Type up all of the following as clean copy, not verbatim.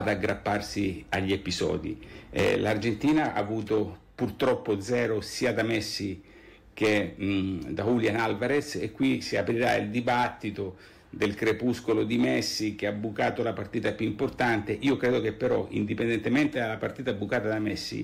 ad aggrapparsi agli episodi. L'Argentina ha avuto purtroppo zero sia da Messi che da Julián Álvarez, e qui si aprirà il dibattito del crepuscolo di Messi che ha bucato la partita più importante. Io credo che però, indipendentemente dalla partita bucata da Messi,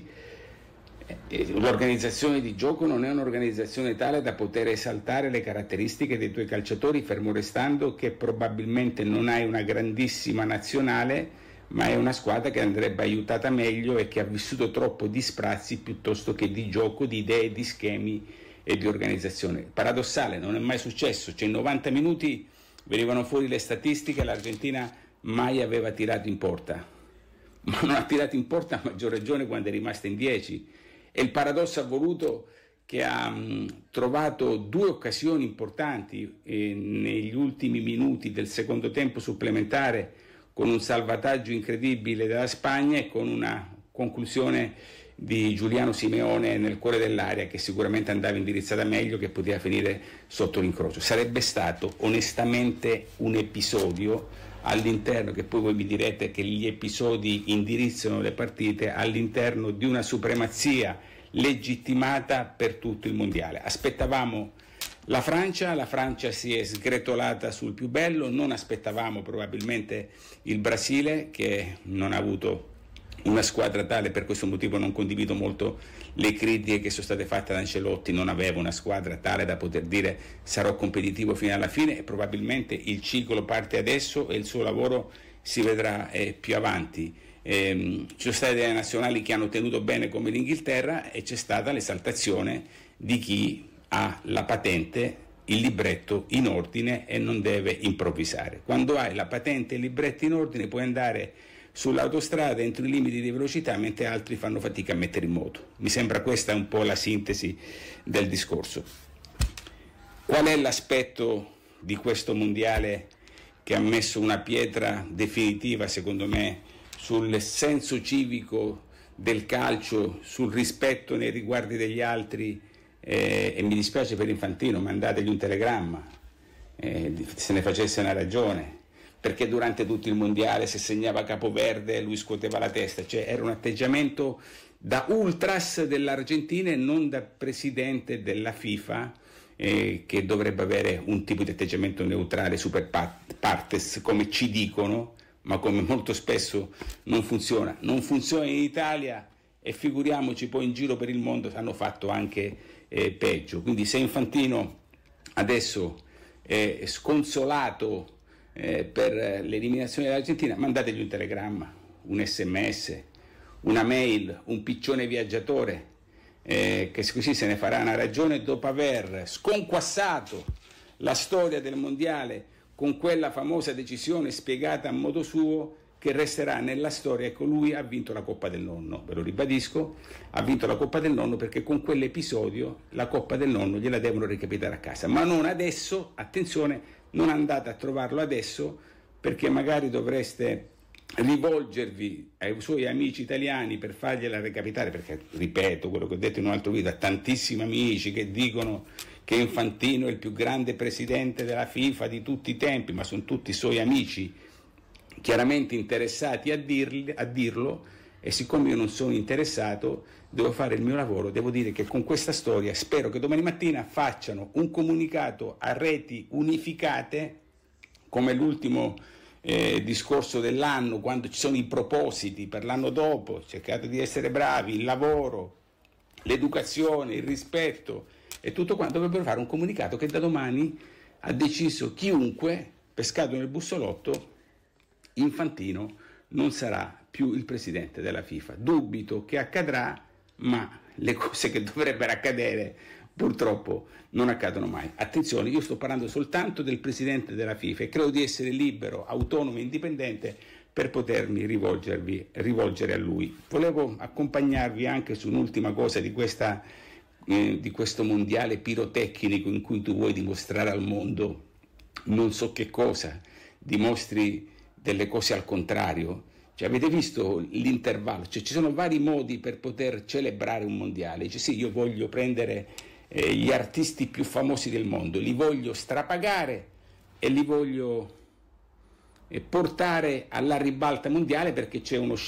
l'organizzazione di gioco non è un'organizzazione tale da poter esaltare le caratteristiche dei tuoi calciatori, fermo restando che probabilmente non hai una grandissima nazionale, ma è una squadra che andrebbe aiutata meglio e che ha vissuto troppo di sprazzi piuttosto che di gioco, di idee, di schemi e di organizzazione. Paradossale, non è mai successo, cioè in 90 minuti venivano fuori le statistiche, l'Argentina mai aveva tirato in porta, ma non ha tirato in porta a maggior ragione quando è rimasta in 10. E il paradosso ha voluto che ha trovato due occasioni importanti negli ultimi minuti del secondo tempo supplementare, con un salvataggio incredibile della Spagna e con una conclusione di Giuliano Simeone nel cuore dell'area che sicuramente andava indirizzata meglio, che poteva finire sotto l'incrocio. Sarebbe stato onestamente un episodio all'interno, che poi voi mi direte che gli episodi indirizzano le partite, all'interno di una supremazia legittimata per tutto il mondiale. Aspettavamo la Francia si è sgretolata sul più bello, non aspettavamo probabilmente il Brasile, che non ha avuto una squadra tale. Per questo motivo non condivido molto le critiche che sono state fatte da Ancelotti. Non aveva una squadra tale da poter dire sarò competitivo fino alla fine, e probabilmente il ciclo parte adesso e il suo lavoro si vedrà più avanti. Ci sono state delle nazionali che hanno tenuto bene come l'Inghilterra, e c'è stata l'esaltazione di chi ha la patente, il libretto in ordine e non deve improvvisare. Quando hai la patente e il libretto in ordine puoi andare sull'autostrada entro i limiti di velocità, mentre altri fanno fatica a mettere in moto. Mi sembra questa un po' la sintesi del discorso. Qual è l'aspetto di questo mondiale che ha messo una pietra definitiva, secondo me, sul senso civico del calcio, sul rispetto nei riguardi degli altri? E mi dispiace per Infantino, mandategli un telegramma, se ne facesse una ragione, perché durante tutto il mondiale se segnava Capoverde lui scuoteva la testa, cioè era un atteggiamento da ultras dell'Argentina e non da presidente della FIFA, che dovrebbe avere un tipo di atteggiamento neutrale, super partes, come ci dicono, ma come molto spesso non funziona in Italia, e figuriamoci poi in giro per il mondo hanno fatto anche peggio. Quindi se Infantino adesso è sconsolato per l'eliminazione dell'Argentina, mandategli un telegramma, un SMS, una mail, un piccione viaggiatore, che così se ne farà una ragione, dopo aver sconquassato la storia del mondiale con quella famosa decisione spiegata a modo suo, che resterà nella storia. Ecco, lui ha vinto la Coppa del Nonno, ve lo ribadisco, ha vinto la Coppa del Nonno perché con quell'episodio la Coppa del Nonno gliela devono recapitare a casa, ma non adesso, attenzione, non andate a trovarlo adesso, perché magari dovreste rivolgervi ai suoi amici italiani per fargliela recapitare, perché, ripeto quello che ho detto in un altro video, ha tantissimi amici che dicono che Infantino è il più grande presidente della FIFA di tutti i tempi, ma sono tutti suoi amici chiaramente interessati a dirlo, e siccome io non sono interessato, devo fare il mio lavoro. Devo dire che con questa storia spero che domani mattina facciano un comunicato a reti unificate, come l'ultimo discorso dell'anno, quando ci sono i propositi per l'anno dopo: cercate di essere bravi, il lavoro, l'educazione, il rispetto e tutto quanto. Dovrebbero fare un comunicato che da domani ha deciso chiunque, pescato nel bussolotto, Infantino non sarà più il presidente della FIFA. Dubito che accadrà, ma le cose che dovrebbero accadere purtroppo non accadono mai. Attenzione, io sto parlando soltanto del presidente della FIFA e credo di essere libero, autonomo e indipendente per potermi rivolgere a lui. Volevo accompagnarvi anche su un'ultima cosa di questo mondiale pirotecnico in cui tu vuoi dimostrare al mondo non so che cosa, dimostri delle cose al contrario. Cioè, avete visto l'intervallo? Cioè, ci sono vari modi per poter celebrare un mondiale. Dice sì, io voglio prendere gli artisti più famosi del mondo, li voglio strapagare e li voglio portare alla ribalta mondiale, perché c'è uno